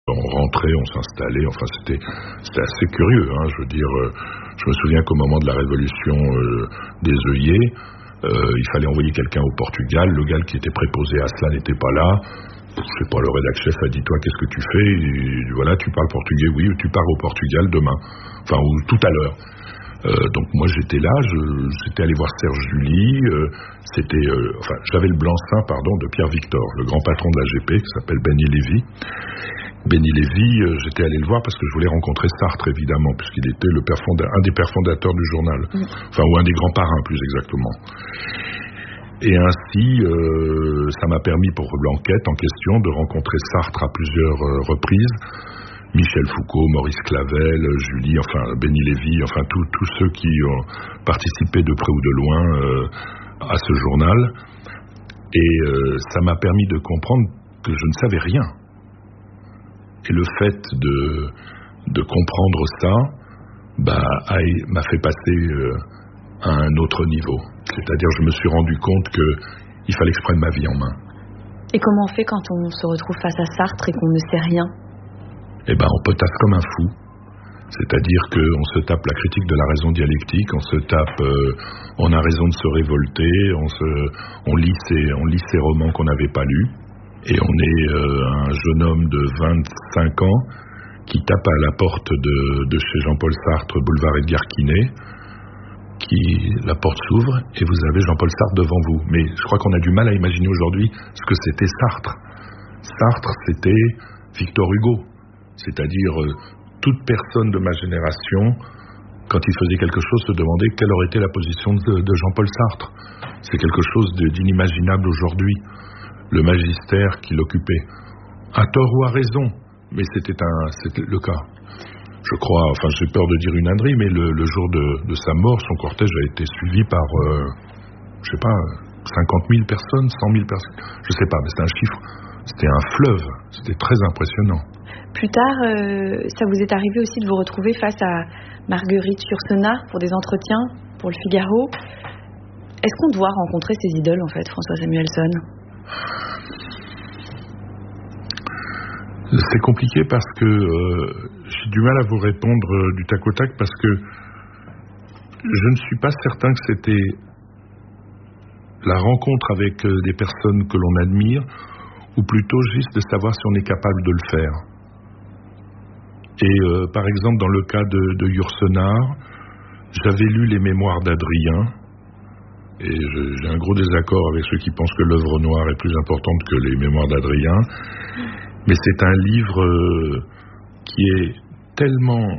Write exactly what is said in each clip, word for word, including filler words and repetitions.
On rentrait, on s'installait, enfin c'était, c'était assez curieux. Hein, je veux dire, euh, je me souviens qu'au moment de la révolution euh, des œillets, euh, il fallait envoyer quelqu'un au Portugal. Le gars qui était préposé à cela n'était pas là. Je sais pas, le rédac chef a dit, toi, qu'est-ce que tu fais? Et, voilà, tu parles portugais? Oui, tu pars au Portugal demain. Enfin, ou tout à l'heure. Euh, donc moi j'étais là, je, j'étais allé voir Serge July, euh, c'était, euh, enfin j'avais le blanc-seing pardon de Pierre Victor, le grand patron de l'A G P qui s'appelle Benny Lévy. Benny Lévy, euh, j'étais allé le voir parce que je voulais rencontrer Sartre évidemment, puisqu'il était le père fonda- un des pères fondateurs du journal, mmh. enfin ou un des grands parrains plus exactement. Et ainsi, euh, ça m'a permis pour l'enquête en question de rencontrer Sartre à plusieurs euh, reprises. Michel Foucault, Maurice Clavel, Julie, enfin Benny Lévy, enfin tous ceux qui ont participé de près ou de loin euh, à ce journal. Et euh, ça m'a permis de comprendre que je ne savais rien. Et le fait de, de comprendre ça bah, a, m'a fait passer euh, à un autre niveau. C'est-à-dire je me suis rendu compte qu'il fallait que je prenne ma vie en main. Et comment on fait quand on se retrouve face à Sartre et qu'on ne sait rien ? Eh ben, on potasse comme un fou. C'est-à-dire qu'on se tape la critique de la raison dialectique, on se tape, euh, on a raison de se révolter, on, se, on, lit ses, on lit ses romans qu'on n'avait pas lus, et on est euh, un jeune homme de vingt-cinq ans qui tape à la porte de, de chez Jean-Paul Sartre, boulevard Edgar Quinet, qui, la porte s'ouvre, et vous avez Jean-Paul Sartre devant vous. Mais je crois qu'on a du mal à imaginer aujourd'hui ce que c'était Sartre. Sartre, c'était Victor Hugo. C'est-à-dire, euh, toute personne de ma génération, quand il faisait quelque chose, se demandait quelle aurait été la position de, de Jean-Paul Sartre. C'est quelque chose de, d'inimaginable aujourd'hui, le magistère qu'il occupait. À tort ou à raison, mais c'était, un, c'était le cas. Je crois, enfin j'ai peur de dire une ânerie, mais le, le jour de, de sa mort, son cortège a été suivi par, euh, je sais pas, cinquante mille personnes, cent mille personnes, je sais pas, mais c'est un chiffre, c'était un fleuve, c'était très impressionnant. Plus tard, euh, ça vous est arrivé aussi de vous retrouver face à Marguerite Yourcenar pour des entretiens pour le Figaro. Est-ce qu'on doit rencontrer ses idoles, en fait, François Samuelsson ? C'est compliqué parce que euh, j'ai du mal à vous répondre euh, du tac au tac parce que je ne suis pas certain que c'était la rencontre avec euh, des personnes que l'on admire ou plutôt juste de savoir si on est capable de le faire. Et euh, par exemple, dans le cas de, de Yourcenar, j'avais lu les mémoires d'Adrien, et je, j'ai un gros désaccord avec ceux qui pensent que l'œuvre noire est plus importante que les mémoires d'Adrien, mais c'est un livre euh, qui est tellement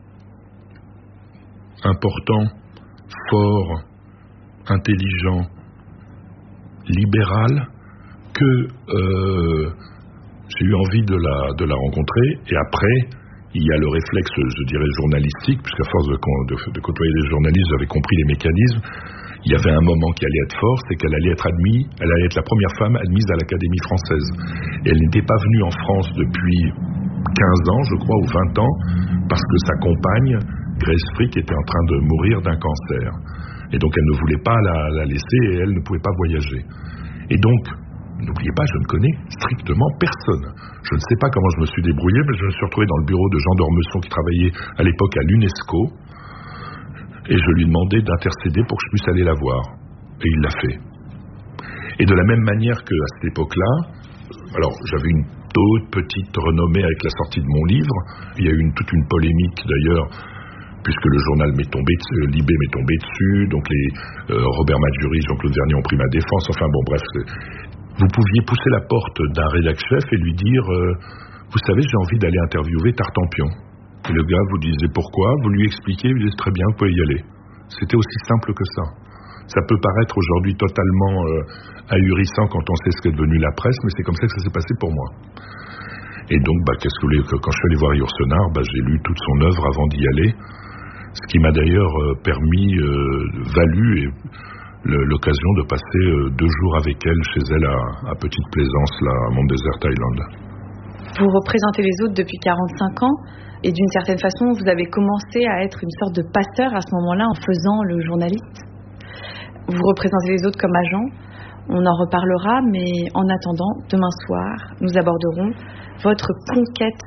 important, fort, intelligent, libéral, que euh, j'ai eu envie de la, de la rencontrer, et après... il y a le réflexe, je dirais, journalistique, puisqu'à force de, de, de côtoyer des journalistes, j'avais compris les mécanismes. Il y avait un moment qui allait être fort, c'est qu'elle allait être admise, elle allait être la première femme admise à l'Académie française. Et elle n'était pas venue en France depuis quinze ans, je crois, ou vingt ans, parce que sa compagne, Grace Frick, était en train de mourir d'un cancer. Et donc elle ne voulait pas la, la laisser et elle ne pouvait pas voyager. Et donc, n'oubliez pas, je ne connais strictement personne. Je ne sais pas comment je me suis débrouillé, mais je me suis retrouvé dans le bureau de Jean d'Ormesson qui travaillait à l'époque à l'UNESCO et je lui demandais d'intercéder pour que je puisse aller la voir. Et il l'a fait. Et de la même manière qu'à cette époque-là, alors j'avais une toute petite renommée avec la sortie de mon livre. Il y a eu une, toute une polémique d'ailleurs, puisque le journal m'est tombé, euh, Libé m'est tombé dessus, donc les euh, Robert Madjury, Jean-Claude Vernier ont pris ma défense, enfin bon bref... Vous pouviez pousser la porte d'un rédac-chef et lui dire euh, « Vous savez, j'ai envie d'aller interviewer Tartampion. » Et le gars vous disait pourquoi, vous lui expliquez, il disait « Très bien, vous pouvez y aller. » C'était aussi simple que ça. Ça peut paraître aujourd'hui totalement euh, ahurissant quand on sait ce qu'est devenu la presse, mais c'est comme ça que ça s'est passé pour moi. Et donc, bah, qu'est-ce que vous voulez, quand je suis allé voir Yourcenar, bah, j'ai lu toute son œuvre avant d'y aller, ce qui m'a d'ailleurs euh, permis, euh, valu et... l'occasion de passer deux jours avec elle chez elle à, à Petite Plaisance, là, à Mount Desert Island. Vous représentez les autres depuis quarante-cinq ans et d'une certaine façon, vous avez commencé à être une sorte de pasteur à ce moment-là en faisant le journaliste. Vous représentez les autres comme agent. On en reparlera, mais en attendant, demain soir, nous aborderons votre conquête